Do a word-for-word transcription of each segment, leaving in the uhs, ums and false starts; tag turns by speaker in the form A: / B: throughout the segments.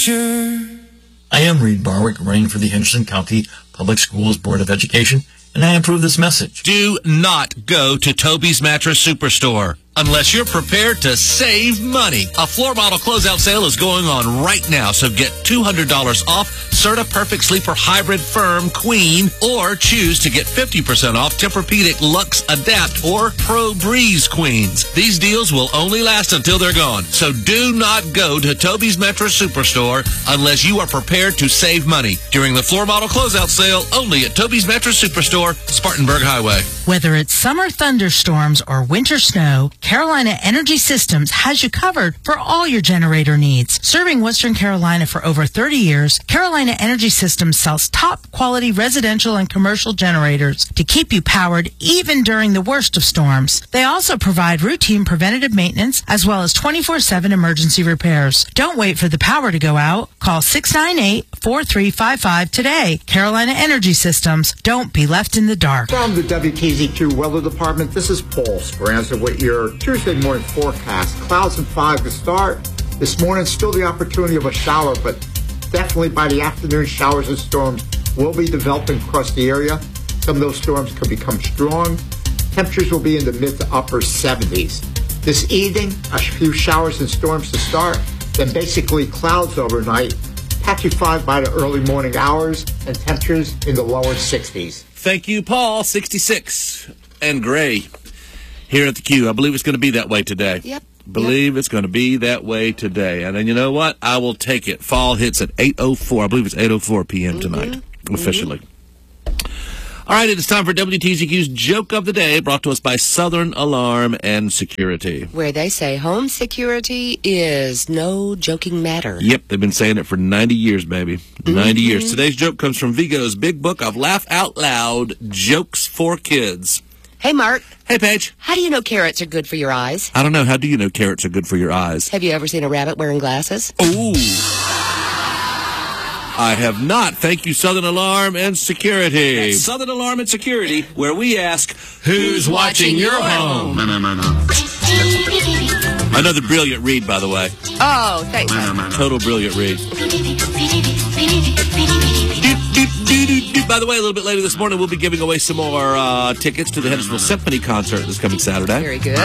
A: I am Reed Barwick, running for the Henderson County Public Schools Board of Education, and I approve this message.
B: Do not go to Toby's Mattress Superstore unless you're prepared to save money. A floor model closeout sale is going on right now, so get two hundred dollars off Serta Perfect Sleeper Hybrid Firm Queen, or choose to get fifty percent off Tempur-Pedic Luxe Adapt or Pro Breeze Queens. These deals will only last until they're gone, so do not go to Toby's Mattress Superstore unless you are prepared to save money during the floor model closeout sale only at Toby's Mattress Superstore, Spartanburg Highway.
C: Whether it's summer thunderstorms or winter snow, Carolina Energy Systems has you covered for all your generator needs. Serving Western Carolina for over thirty years, Carolina Energy Systems sells top-quality residential and commercial generators to keep you powered even during the worst of storms. They also provide routine preventative maintenance as well as twenty-four seven emergency repairs. Don't wait for the power to go out. Call six nine eight, four three five five today. Carolina Energy Systems. Don't be left in the dark.
D: From the W K Z Q Weather Department, this is Paul Speranza with your Tuesday morning forecast. Clouds and five to start. This morning, still the opportunity of a shower, but definitely by the afternoon, showers and storms will be developing across the area. Some of those storms could become strong. Temperatures will be in the mid to upper seventies. This evening, a few showers and storms to start, then basically clouds overnight. Patchy five by the early morning hours, and temperatures in the lower sixties.
B: Thank you, Paul. sixty-six and gray here at the Q. I believe it's going to be that way today.
E: Yep.
B: Believe
E: yep.
B: it's going to be that way today. And then you know what? I will take it. Fall hits at eight oh four. I believe it's eight oh four p.m. tonight, mm-hmm. officially. Mm-hmm. All right, it is time for W T Z Q's Joke of the Day, brought to us by Southern Alarm and Security.
E: Where they say home security is no joking matter.
B: Yep, they've been saying it for ninety years, baby.
E: Mm-hmm.
B: ninety years. Today's joke comes from Vigo's Big Book of Laugh Out Loud Jokes for Kids.
E: Hey, Mark.
B: Hey, Paige.
E: How do you know carrots are good for your eyes?
B: I don't know. How do you know carrots are good for your eyes?
E: Have you ever seen a rabbit wearing glasses?
B: Ooh. I have not. Thank you, Southern Alarm and Security. That's Southern Alarm and Security, where we ask, who's watching your home? Another brilliant read, by the way.
E: Oh, thanks.
B: Total brilliant read. By the way, a little bit later this morning, we'll be giving away some more uh, tickets to the Hendersonville Symphony concert this coming Saturday.
E: Very good.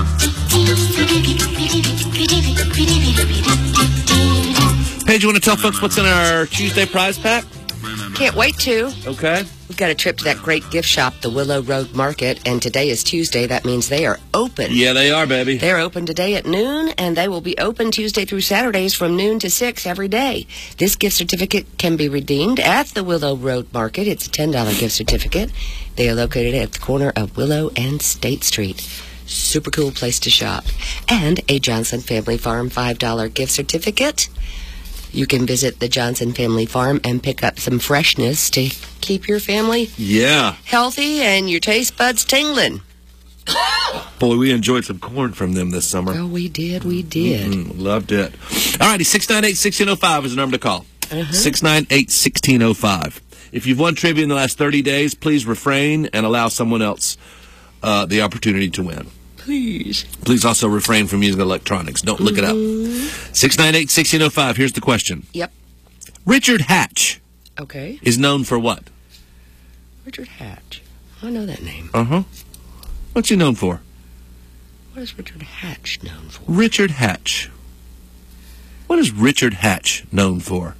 B: Paige, you want to tell folks what's in our Tuesday prize pack?
E: Can't wait to.
B: Okay.
E: We've got a trip to that great gift shop, the Willow Road Market, and today is Tuesday. That means they are open.
B: Yeah, they are, baby.
E: They're open today at noon, and they will be open Tuesday through Saturdays from noon to six every day. This gift certificate can be redeemed at the Willow Road Market. It's a ten dollars gift certificate. They are located at the corner of Willow and State Street. Super cool place to shop. And a Johnson Family Farm five dollars gift certificate. You can visit the Johnson Family Farm and pick up some freshness to keep your family
B: yeah.
E: healthy and your taste buds tingling.
B: Boy, we enjoyed some corn from them this summer.
E: Oh, we did, we did.
B: Mm-hmm. Loved it. All righty, six nine eight, one six zero five is the number to call. Uh-huh. six nine eight, one six zero five. If you've won trivia in the last thirty days, please refrain and allow someone else uh, the opportunity to win.
E: Please.
B: Please also refrain from using electronics. Don't look mm-hmm. it up. six nine eight, one six zero five. Here's the question.
E: Yep.
B: Richard Hatch.
E: Okay.
B: Is known for what?
E: Richard Hatch. I know that name.
B: Uh-huh. What's he known for?
E: What is Richard Hatch known for?
B: Richard Hatch. What is Richard Hatch known for?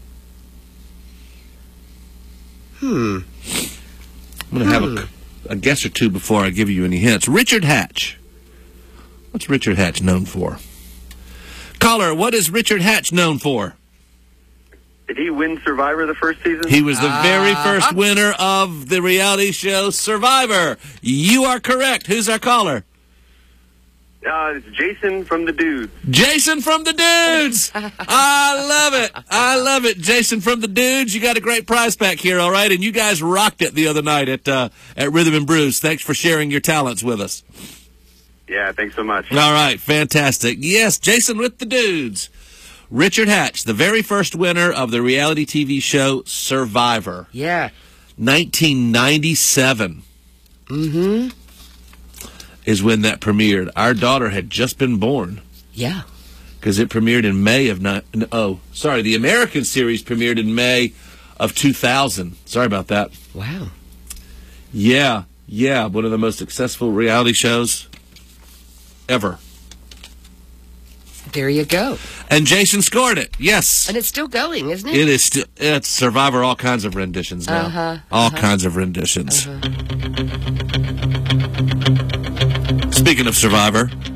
E: Hmm.
B: I'm going to hmm. have a, a guess or two before I give you any hints. Richard Hatch. What's Richard Hatch known for? Caller, what is Richard Hatch known for?
F: Did he win Survivor the first season?
B: He was the
E: uh,
B: very first winner of the reality show Survivor. You are correct. Who's our caller?
F: Uh, it's Jason from the Dudes.
B: Jason from the Dudes. I love it. I love it. Jason from the Dudes. You got a great prize pack here, all right? And you guys rocked it the other night at uh, at Rhythm and Brews. Thanks for sharing your talents with us.
F: Yeah, thanks so much.
B: All right, fantastic. Yes, Jason with the Dudes. Richard Hatch, the very first winner of the reality T V show Survivor.
E: Yeah.
B: nineteen ninety-seven.
E: Mm-hmm.
B: Is when that premiered. Our daughter had just been born.
E: Yeah.
B: because it premiered in May of ni- oh, sorry, the American series premiered in May of two thousand. Sorry about that.
E: Wow.
B: Yeah, yeah, one of the most successful reality shows ever.
E: There you go.
B: And Jason scored it. Yes.
E: And it's still going, isn't it?
B: It is still, it's Survivor, all kinds of renditions now.
E: Uh-huh,
B: all
E: uh-huh.
B: kinds of renditions.
E: Uh-huh.
B: Speaking of Survivor,